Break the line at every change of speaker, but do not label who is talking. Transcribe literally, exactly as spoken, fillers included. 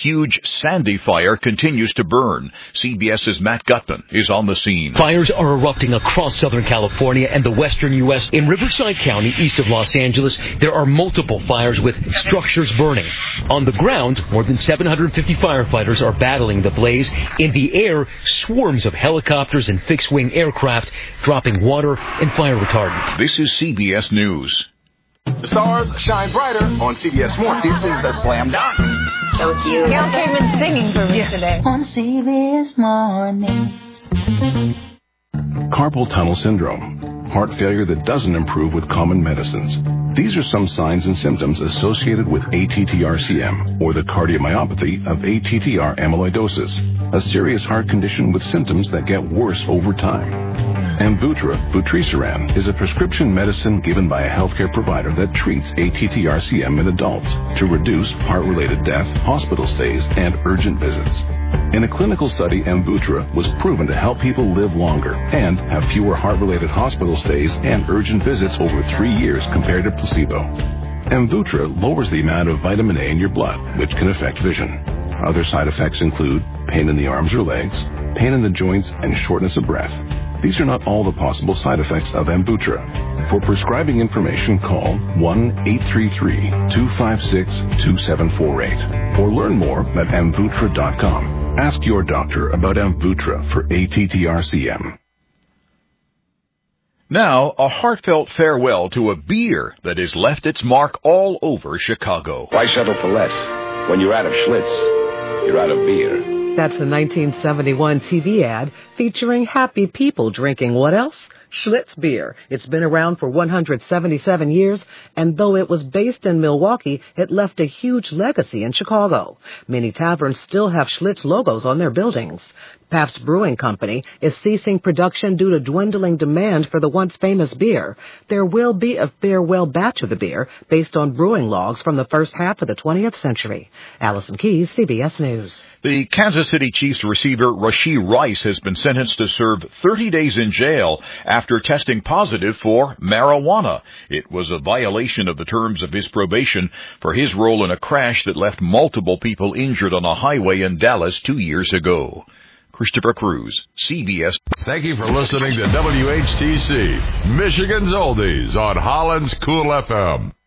huge Sandy fire continues to burn. CBS's Matt Gutman is on the scene.
Fires are erupting across Southern California and the western U S. In Riverside County, east of Los Angeles, there are multiple fires with structures burning. On the ground, more than seven hundred fifty firefighters are battling the blaze. In the air, swarms of helicopters and fixed-wing aircraft dropping water and fire retardant.
This is C B S News.
The stars shine brighter on C B S Morning.
This is a slam dunk.
So cute.
Gail came in singing for me
yeah.
today.
On C B S Mornings.
Carpal tunnel syndrome. Heart failure that doesn't improve with common medicines. These are some signs and symptoms associated with A T T R C M, or the cardiomyopathy of A T T R amyloidosis, a serious heart condition with symptoms that get worse over time. Amvuttra, vutrisiran, is a prescription medicine given by a healthcare provider that treats A T T R C M in adults to reduce heart-related death, hospital stays, and urgent visits. In a clinical study, Amvuttra was proven to help people live longer and have fewer heart-related hospital stays and urgent visits over three years compared to placebo. Amvuttra lowers the amount of vitamin A in your blood, which can affect vision. Other side effects include pain in the arms or legs, pain in the joints, and shortness of breath. These are not all the possible side effects of Amvuttra. For prescribing information, call one eight three three, two five six, two seven four eight or learn more at amvuttra dot com. Ask your doctor about Amvuttra for A T T R C M.
Now, a heartfelt farewell to a beer that has left its mark all over Chicago.
Why settle for less? When you're out of Schlitz, you're out of beer.
That's a nineteen seventy-one T V ad featuring happy people drinking what else? Schlitz beer. It's been around for one hundred seventy-seven years, and though it was based in Milwaukee, it left a huge legacy in Chicago. Many taverns still have Schlitz logos on their buildings. Pabst Brewing Company is ceasing production due to dwindling demand for the once famous beer. There will be a farewell batch of the beer based on brewing logs from the first half of the twentieth century. Allison Keyes, C B S News.
The Kansas City Chiefs receiver Rashee Rice has been sentenced to serve thirty days in jail after testing positive for marijuana. It was a violation of the terms of his probation for his role in a crash that left multiple people injured on a highway in Dallas two years ago. Christopher Cruz, C B S.
Thank you for listening to W H T C, Michigan's Oldies on Holland's Cool F M.